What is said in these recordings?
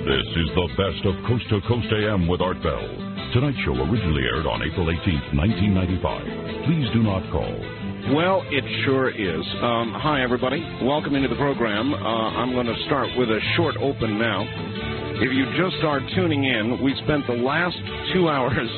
This is the best of Coast to Coast AM with Art Bell. Tonight's show originally aired on April 18th, 1995. Please do not call. Well, it sure is. Hi, everybody. Welcome into the program. I'm going to start with a short open now. If you just start tuning in, we spent the last 2 hours...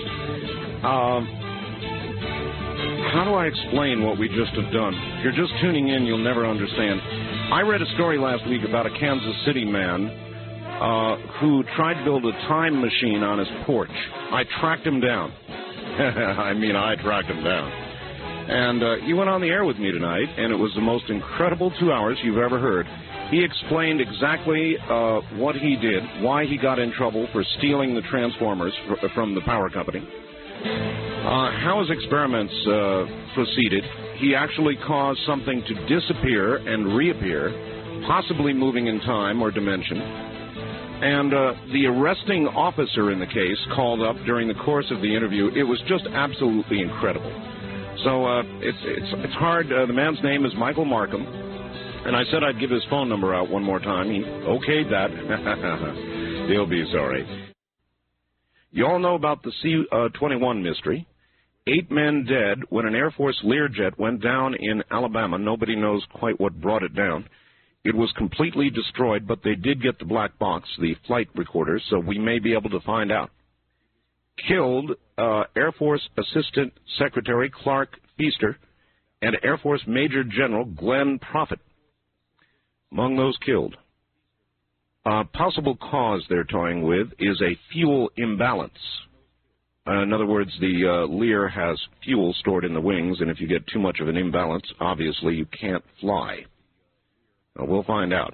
how do I explain what we just have done? If you're just tuning in, you'll never understand. I read a story last week about a Kansas City man who tried to build a time machine on his porch. I tracked him down. I tracked him down. And he went on the air with me tonight, and it was the most incredible 2 hours you've ever heard. He explained exactly what he did, why he got in trouble for stealing the transformers from the power company, how his experiments proceeded. He actually caused something to disappear and reappear, possibly moving in time or dimension. And the arresting officer in the case called up during the course of the interview. It was just absolutely incredible. So it's hard. The man's name is Michael Markham, and I said I'd give his phone number out one more time. He okayed that. He'll be sorry. You all know about the C-21 mystery. 8 men dead when an Air Force Learjet went down in Alabama. Nobody knows quite what brought it down. It was completely destroyed, but they did get the black box, the flight recorders, so we may be able to find out. Killed Air Force Assistant Secretary Clark Feaster and Air Force Major General Glenn Proffitt. Among those killed. Possible cause they're toying with is a fuel imbalance. In other words, the Lear has fuel stored in the wings, and if you get too much of an imbalance, obviously you can't fly. We'll find out.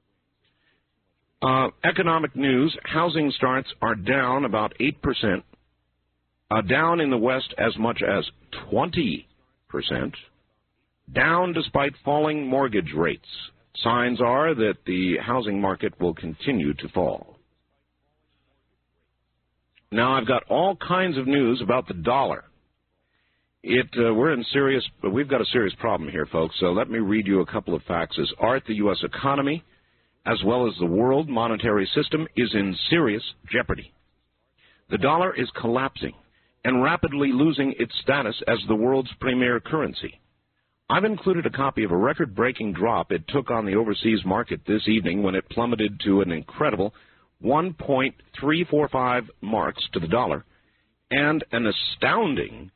Economic news, housing starts are down about 8%. Down in the West as much as 20%. Down despite falling mortgage rates. Signs are that the housing market will continue to fall. Now, I've got all kinds of news about the dollar. We've got a serious problem here, folks, so let me read you a couple of facts. As Art, the U.S. economy, as well as the world monetary system, is in serious jeopardy. The dollar is collapsing and rapidly losing its status as the world's premier currency. I've included a copy of a record-breaking drop it took on the overseas market this evening when it plummeted to an incredible 1.345 marks to the dollar and an astounding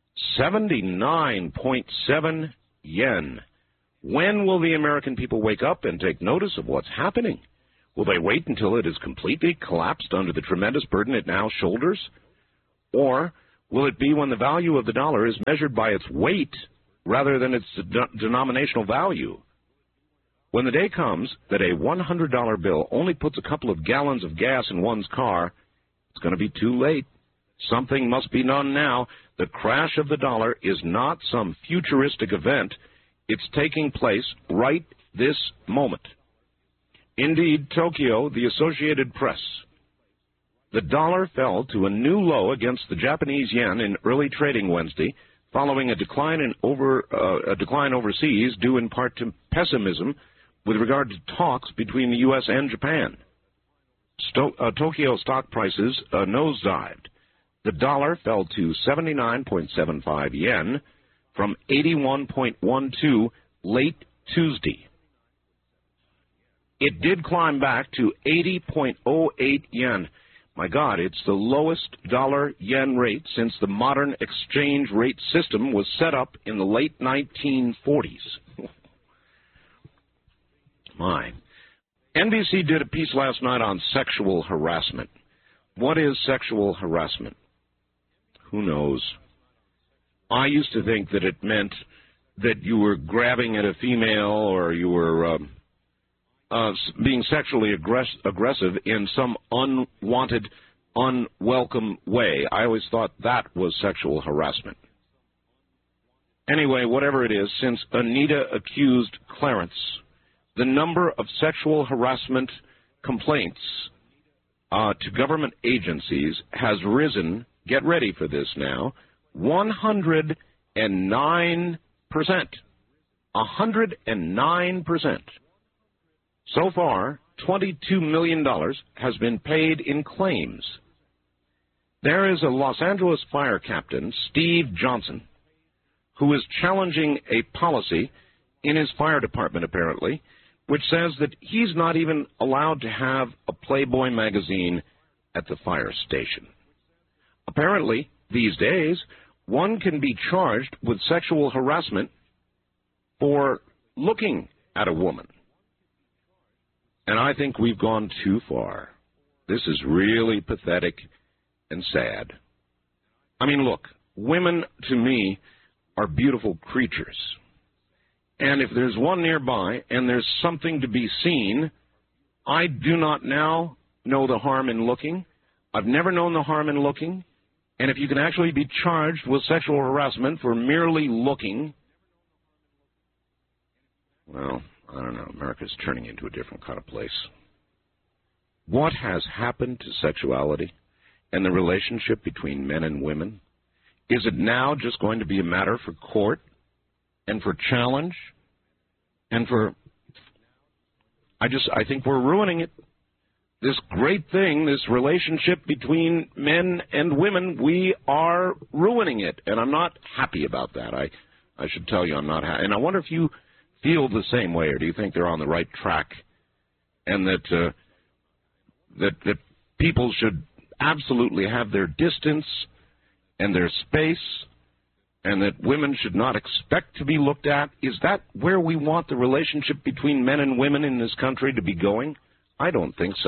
79.7 yen. When will the American people wake up and take notice of what's happening? Will they wait until it is completely collapsed under the tremendous burden it now shoulders? Or will it be when the value of the dollar is measured by its weight rather than its denominational value? When the day comes that a $100 bill only puts a couple of gallons of gas in one's car, it's going to be too late. Something must be done now. The crash of the dollar is not some futuristic event. It's taking place right this moment. Indeed, Tokyo, the Associated Press. The dollar fell to a new low against the Japanese yen in early trading Wednesday, following a decline overseas due in part to pessimism with regard to talks between the U.S. and Japan. Tokyo stock prices nosedived. The dollar fell to 79.75 yen from 81.12 late Tuesday. It did climb back to 80.08 yen. My God, it's the lowest dollar-yen rate since the modern exchange rate system was set up in the late 1940s. My. NBC did a piece last night on sexual harassment. What is sexual harassment? Who knows? I used to think that it meant that you were grabbing at a female or you were being sexually aggressive in some unwanted, unwelcome way. I always thought that was sexual harassment. Anyway, whatever it is, since Anita accused Clarence, the number of sexual harassment complaints to government agencies has risen, get ready for this now, 109%. 109%. So far, $22 million has been paid in claims. There is a Los Angeles fire captain, Steve Johnson, who is challenging a policy in his fire department, apparently, which says that he's not even allowed to have a Playboy magazine at the fire station. Apparently, these days, one can be charged with sexual harassment for looking at a woman. And I think we've gone too far. This is really pathetic and sad. I mean, look, women, to me, are beautiful creatures. And if there's one nearby and there's something to be seen, I do not now know the harm in looking. I've never known the harm in looking. And if you can actually be charged with sexual harassment for merely looking, well, I don't know. America's turning into a different kind of place. What has happened to sexuality and the relationship between men and women? Is it now just going to be a matter for court and for challenge and for... I think we're ruining it. This great thing, this relationship between men and women, we are ruining it. And I'm not happy about that. I should tell you I'm not happy. And I wonder if you feel the same way, or do you think they're on the right track and that that people should absolutely have their distance and their space and that women should not expect to be looked at? Is that where we want the relationship between men and women in this country to be going? I don't think so.